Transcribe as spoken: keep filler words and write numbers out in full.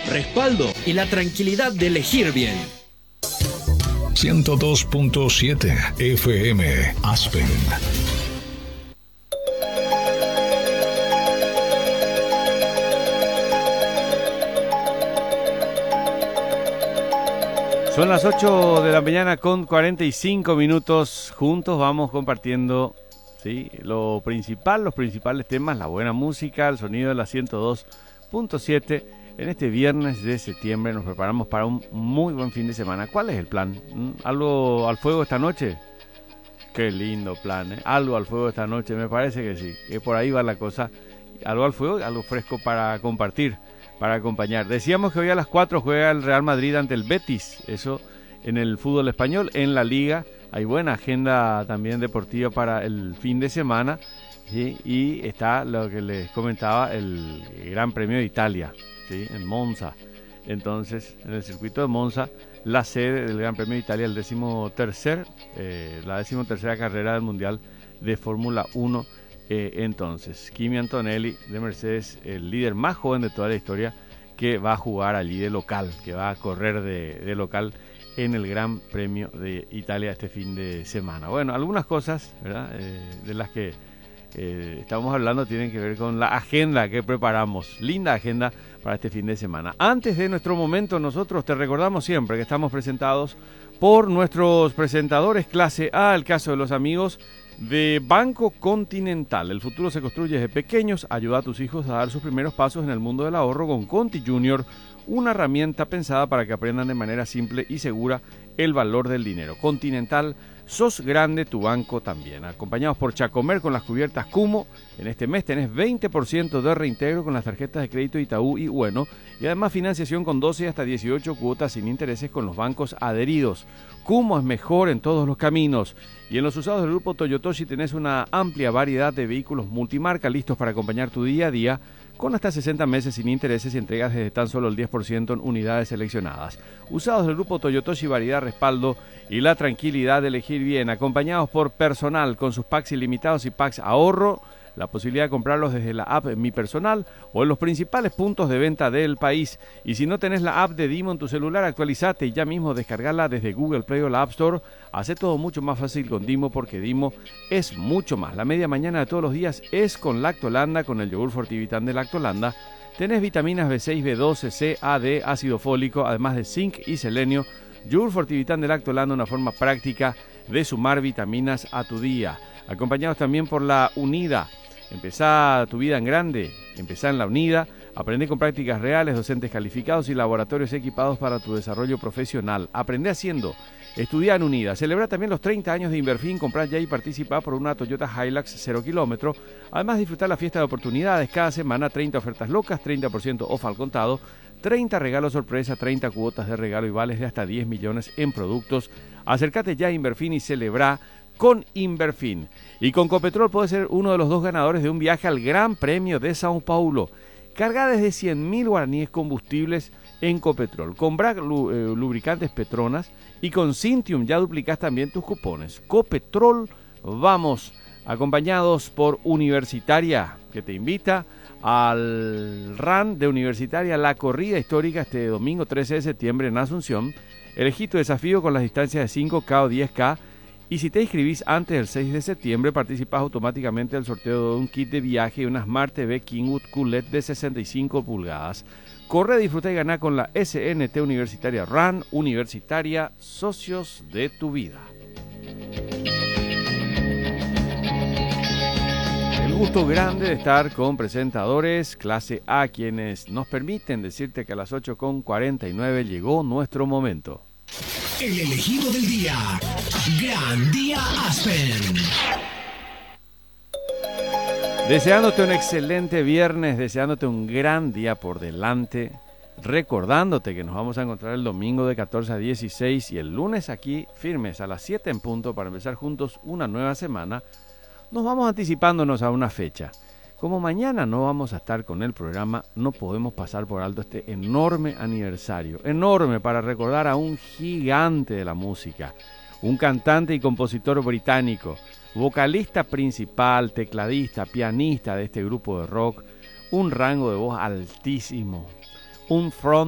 respaldo y la tranquilidad de elegir bien. ciento dos punto siete F M Aspen. Son las ocho de la mañana con cuarenta y cinco minutos. Juntos vamos compartiendo, ¿sí?, lo principal, los principales temas, la buena música, el sonido de la ciento dos punto siete. En este viernes de septiembre nos preparamos para un muy buen fin de semana. ¿Cuál es el plan? ¿Algo al fuego esta noche? Qué lindo plan, ¿eh? Algo al fuego esta noche, me parece que sí. Que por ahí va la cosa. Algo al fuego, algo fresco para compartir, para acompañar. Decíamos que hoy a las cuatro juega el Real Madrid ante el Betis. Eso en el fútbol español. En la Liga hay buena agenda también deportiva para el fin de semana. ¿Sí? Y está lo que les comentaba, el Gran Premio de Italia, ¿sí?, en Monza. Entonces, en el circuito de Monza, la sede del Gran Premio de Italia, el décimo tercer, eh, la décimo tercera carrera del Mundial de Fórmula uno. Eh, entonces, Kimi Antonelli de Mercedes, el líder más joven de toda la historia, que va a jugar allí de local, que va a correr de, de local en el Gran Premio de Italia este fin de semana. Bueno, algunas cosas, ¿verdad?, eh, de las que eh, estamos hablando tienen que ver con la agenda que preparamos. Linda agenda para este fin de semana. Antes de nuestro momento, nosotros te recordamos siempre que estamos presentados por nuestros presentadores clase A, el caso de los amigos de Banco Continental. El futuro se construye desde pequeños. Ayuda a tus hijos a dar sus primeros pasos en el mundo del ahorro con Conti Junior, una herramienta pensada para que aprendan de manera simple y segura el valor del dinero. Continental, sos grande, tu banco también. Acompañados por Chacomer con las cubiertas Kumo. En este mes tenés veinte por ciento de reintegro con las tarjetas de crédito Itaú y Bueno. Y además financiación con doce hasta dieciocho cuotas sin intereses con los bancos adheridos. Kumo es mejor en todos los caminos. Y en los usados del grupo Toyotoshi tenés una amplia variedad de vehículos multimarca listos para acompañar tu día a día, con hasta sesenta meses sin intereses y entregas desde tan solo el diez por ciento en unidades seleccionadas. Usados del grupo Toyotoshi, variedad, respaldo y la tranquilidad de elegir bien. Acompañados por personal con sus packs ilimitados y packs ahorro. La posibilidad de comprarlos desde la app Mi Personal o en los principales puntos de venta del país. Y si no tenés la app de Dimo en tu celular, actualizate y ya mismo descargala desde Google Play o la App Store. Hace todo mucho más fácil con Dimo, porque Dimo es mucho más. La media mañana de todos los días es con Lactolanda, con el yogur Fortivitán de Lactolanda. Tenés vitaminas B seis, B doce, C, A, D, ácido fólico, además de zinc y selenio. Yogur Fortivitán de Lactolanda, una forma práctica de sumar vitaminas a tu día. Acompañados también por la Unida. Empezá tu vida en grande, empezá en la Unida, aprende con prácticas reales, docentes calificados y laboratorios equipados para tu desarrollo profesional. Aprende haciendo, estudia en Unida. Celebra también los treinta años de Inverfin, comprá ya y participa por una Toyota Hilux cero kilómetro. Además, disfrutar la fiesta de oportunidades, cada semana treinta ofertas locas, treinta por ciento off al contado, treinta regalos sorpresa, treinta cuotas de regalo y vales de hasta diez millones en productos. Acércate ya a Inverfin y celebra con Inverfin. Y con Copetrol puedes ser uno de los dos ganadores de un viaje al Gran Premio de Sao Paulo. Carga desde cien mil guaraníes combustibles en Copetrol. Con Bragg eh, Lubricantes Petronas y con Cintium ya duplicas también tus cupones. Copetrol, vamos, acompañados por Universitaria, que te invita al Run de Universitaria, la corrida histórica este domingo trece de septiembre en Asunción. Elegí tu desafío con las distancias de cinco K o diez K. Y si te inscribís antes del seis de septiembre, participás automáticamente del sorteo de un kit de viaje y una Smart T V Kingwood Q L E D de sesenta y cinco pulgadas. Corre, disfruta y gana con la S N T Universitaria Run. Universitaria, socios de tu vida. El gusto grande de estar con presentadores clase A, quienes nos permiten decirte que a las ocho con cuarenta y nueve llegó nuestro momento. El elegido del día. Gran Día Aspen. Deseándote un excelente viernes, deseándote un gran día por delante, recordándote que nos vamos a encontrar el domingo de catorce a dieciséis y el lunes aquí firmes a las siete en punto para empezar juntos una nueva semana. Nos vamos anticipándonos a una fecha. Como mañana no vamos a estar con el programa, no podemos pasar por alto este enorme aniversario, enorme para recordar a un gigante de la música, un cantante y compositor británico, vocalista principal, tecladista, pianista de este grupo de rock, un rango de voz altísimo, un front